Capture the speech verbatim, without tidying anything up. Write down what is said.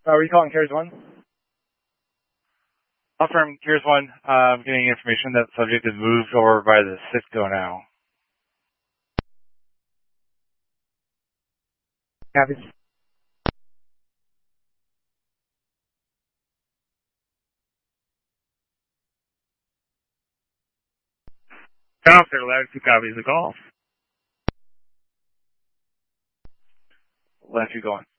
Uh, are you calling Carriers One? I'll firm Carriers One. Uh, I'm getting information that the subject is moved over by the Cisco now. Copy. Officer, Latitude copies the call. Latitude going.